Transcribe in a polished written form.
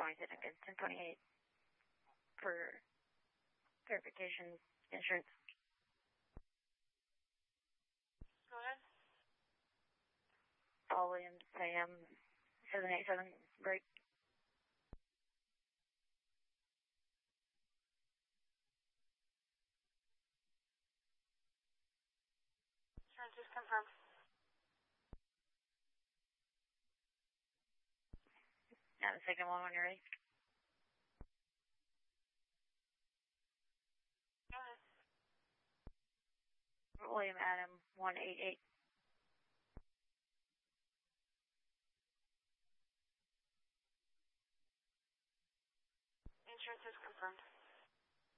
Washington against 1028 for verification insurance. Go ahead. Paul Williams, Sam 787, break. Insurance is confirmed. Now the second one when you're ready. Go ahead. William Adam 188. Insurance is confirmed.